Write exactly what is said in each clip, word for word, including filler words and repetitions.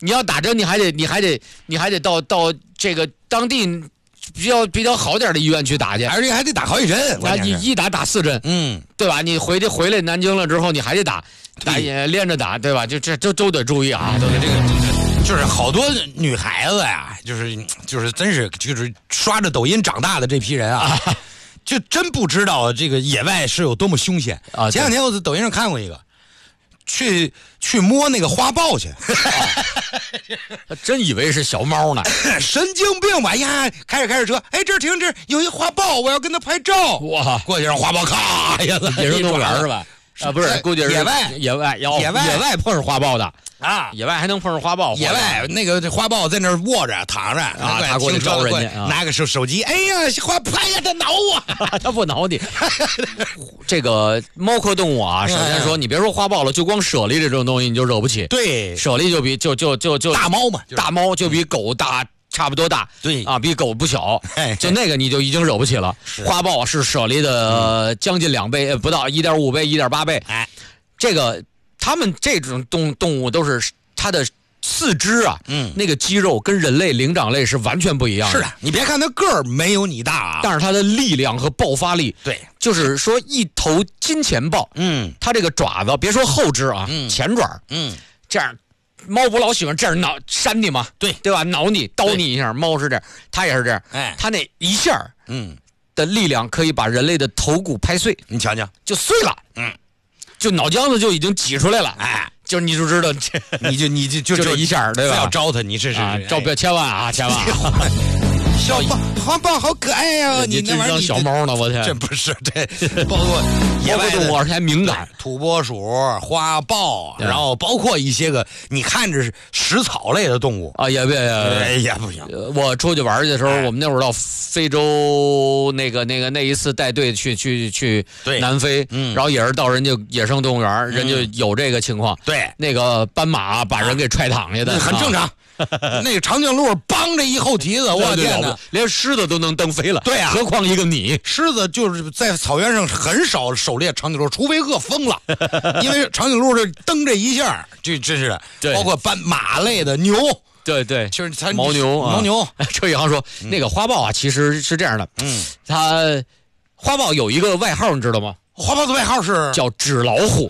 你要打针，你还得你还得你还得到到这个当地比较比较好点的医院去打去， 而且还得打好几针。 啊，你一打打四针， 嗯， 对吧？你回去回来南京了之后，你还得打，打也连着打，对吧？就这都都得注意啊，都得这个就是好多女孩子呀，就是就是真是就是刷着抖音长大的这批人啊。啊就真不知道这个野外是有多么凶险啊！前两天我在抖音上看过一个，去去摸那个花豹去， 他真以为是小猫呢， 神经病吧呀！开着开着车，哎，这儿停这儿有一花豹，我要跟他拍照。 哇， 过去让花豹咔呀， 野生动物园是吧？啊，不是，估计是野外野外要野外野外碰上花豹的。 啊， 野外还能碰上花豹， 野外那个花豹在那儿卧着躺着啊，他过去招人家，啊、 拿个手手机，哎呀，花拍呀，他挠我， 他不挠你。这个猫科动物啊，首先说，你别说花豹了，就光猞猁这种东西你就惹不起。 对， 猞猁就比就就就就大猫嘛， 就是、大猫就比狗大。差不多大， 对啊，比狗不小，就那个你就已经惹不起了。花豹是猞猁的、呃、将近两倍，不到一点五倍、一点八倍。 哎， 这个他们这种动动物都是它的四肢啊，嗯，那个肌肉跟人类灵长类是完全不一样的。 是的，你别看它个儿没有你大啊， 但是它的力量和爆发力， 对， 就是说一头金钱豹，嗯，它这个爪子，别说后肢啊，嗯，前爪，嗯，这样。猫不老喜欢这样挠扇你吗？ 对对吧？挠你叨你一下，猫是这样，它也是这样。哎，它那一下，嗯，的力量可以把人类的头骨拍碎。 你瞧瞧， 就碎了。嗯，就脑浆子就已经挤出来了。哎，就你就知道， 你就你就就就这一下，对吧？ 要招它，你这是啊，招不要千万啊，千万。 小豹，花豹好可爱呀、啊！你那玩意儿小猫呢？我天， 这不是这，包括野外动物还敏感， 土拨鼠、花豹，然后包括一些个你看着是食草类的动物啊，也别也也不行。 我出去玩去的时候，我们那会儿到非洲那个那个那一次带队去去去南非，然后也是到人家野生动物园，人家有这个情况。 对， 那个斑马把人给踹躺下的， 很正常。那个长颈鹿帮着一后蹄子，我天哪， 连狮子都能蹬飞了。 对啊， 何况一个你。 狮子就是在草原上很少狩猎长颈鹿，除非饿疯了，因为长颈鹿这蹬这一下，就真是的。包括斑马类的牛。 对对， 就是它牦牛， 牦牛。 车宇航说，嗯、那个花豹啊，其实是这样的，嗯，它花豹有一个外号，你知道吗？ 花豹的外号是叫纸老虎。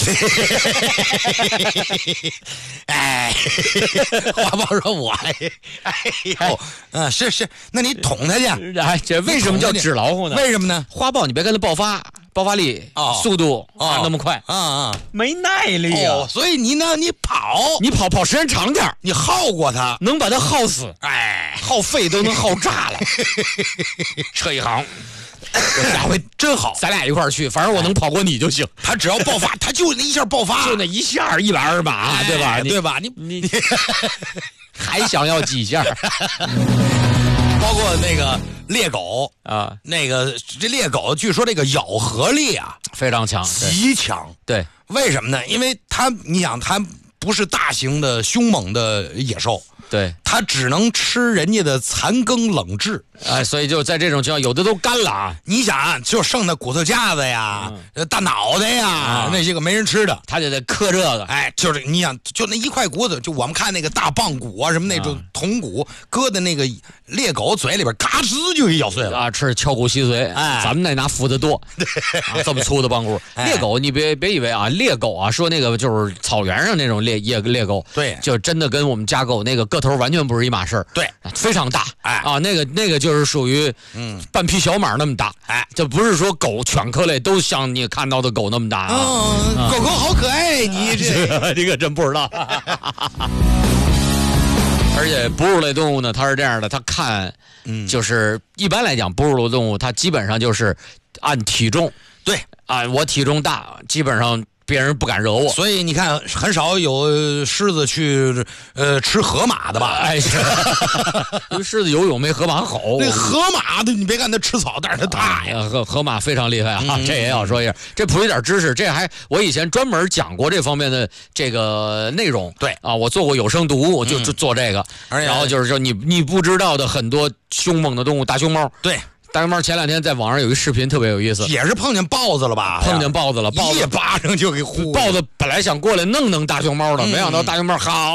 哎，花豹说我哎呦，嗯，是是，那你捅他去。 哎，这为什么叫纸老虎呢？ 为什么呢？ 花豹你别跟它爆发，爆发力、哦、速度啊、哦、那么快， 啊啊、嗯， 没耐力啊、 哦。所以你呢，你跑， 你跑跑时间长点， 你耗过它， 能把它耗死， 哎， 耗肺都能耗炸了。车一行。 我下回真好， 咱俩一块儿去，反正我能跑过你就行。 他只要爆发，他就那一下爆发， 就那一下一百二十码，对吧？ 对吧？你你还想要几下？ 包括那个猎狗啊， 那个这猎狗据说这个咬合力啊非常强， 极强。 对， 为什么呢？因为它，你想，它不是大型的凶猛的野兽。 对， 它只能吃人家的残羹冷炙， 哎，所以就在这种情况，有的都干了啊。 你想啊，就剩那骨头架子呀、嗯、大脑袋呀、嗯，那些个没人吃的， 他就得磕这个。 哎，就是你想，就那一块骨头，就我们看那个大棒骨啊，什么那种铜骨，搁在那个猎狗嘴里边，嘎吱就给咬碎了啊！吃敲骨吸髓，哎，咱们那拿斧子剁，啊，这么粗的棒骨。猎狗，你别别以为啊，猎狗啊，说那个就是草原上那种猎猎猎狗， 对， 就真的跟我们家狗那个个头完全不是一码事儿， 对， 非常大， 哎啊，那个那个就是属于嗯半匹小马那么大， 哎， 这不是说狗犬科类都像你看到的狗那么大啊。 嗯，啊、狗狗好可爱，你这这个真不知道。而且哺乳类动物呢，它是这样的，它看，嗯，就是一般来讲，哺乳类动物它基本上就是按体重， 对啊，我体重大，基本上别人不敢惹我。 所以你看，很少有狮子去呃吃河马的吧？ 哎，因为狮子游泳没河马好。 那河马的，你别看它吃草，但是它大呀。 河河马非常厉害啊，嗯、这也要说一下，这普及点知识。这还我以前专门讲过这方面的这个内容。 对啊，我做过有声读，我就就做这个。 嗯、 然后就是说你你不知道的很多凶猛的动物，大熊猫。 对。 大熊猫前两天在网上有一视频特别有意思， 也是碰见豹子了吧？ 碰见豹子了，豹子一巴掌就给呼。 豹子本来想过来弄弄大熊猫的，嗯、没想到大熊猫好。